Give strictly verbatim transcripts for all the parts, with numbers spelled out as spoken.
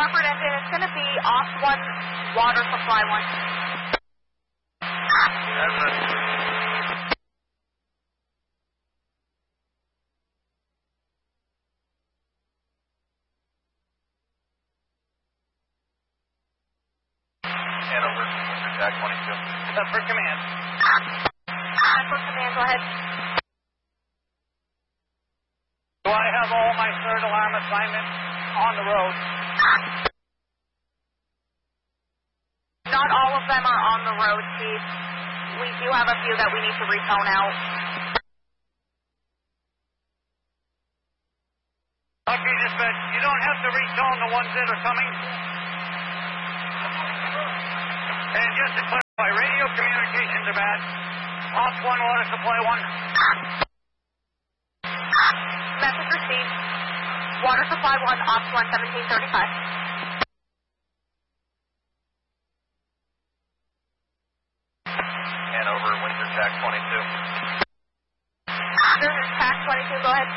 Hartford engine, it's going to be off one, water supply one. That's right. Hanover, Jack twenty-two. That's for command. That's for command, go ahead. Do I have all my third alarm assignments on the road? Not all of them are on the road, Chief. We do have a few that we need to retone out. Okay, dispatch, you don't have to retone the ones that are coming. And just to clarify, radio communications are bad. Ops one, water supply one. Message received. Water supply one, ops one, seventeen thirty-five. Hanover, Windsor, Jack twenty-two. This is Tac twenty-two, go ahead.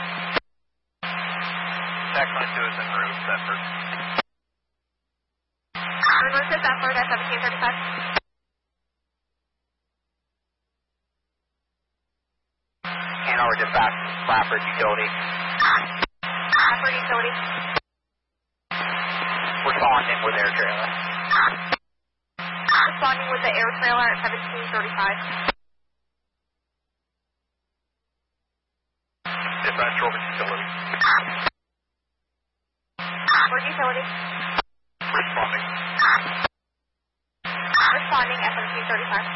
Jack twenty-two is en route, Bedford. En route to Bedford at seventeen thirty-five. Hanover, dispatch, Clafford, utility. Clafford utility. Responding with air trailer. Responding with the air trailer at seventeen thirty-five. Dispatch, over utility. For utility. Responding. Responding at seventeen thirty-five.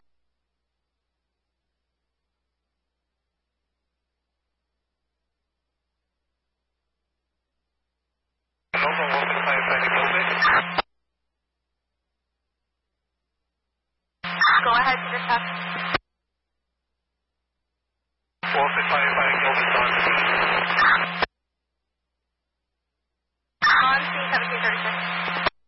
Nova, welcome to firefighting Gilbert. Go ahead to dispatch. Welcome to firefighting